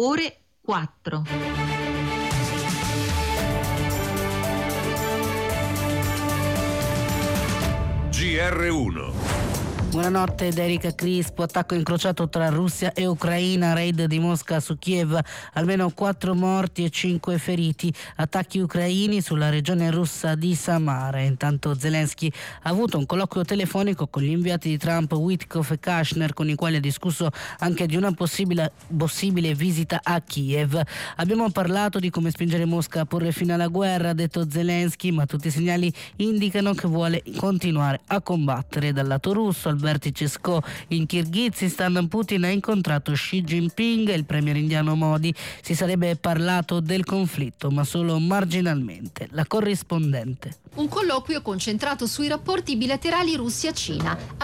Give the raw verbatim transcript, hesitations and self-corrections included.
ore quattro. G R uno. Buonanotte da Erika Crispo. Attacco incrociato tra Russia e Ucraina, raid di Mosca su Kiev, almeno quattro morti e cinque feriti, attacchi ucraini sulla regione russa di Samara. Intanto Zelensky ha avuto un colloquio telefonico con gli inviati di Trump Witkoff e Kushner, con i quali ha discusso anche di una possibile, possibile visita a Kiev. Abbiamo parlato di come spingere Mosca a porre fine alla guerra, ha detto Zelensky, ma tutti i segnali indicano che vuole continuare a combattere. Dal lato russo, al vertice SCO in Kirghizistan, Putin ha incontrato Xi Jinping e il premier indiano Modi. Si sarebbe parlato del conflitto, ma solo marginalmente. La corrispondente. Un colloquio concentrato sui rapporti bilaterali Russia-Cina.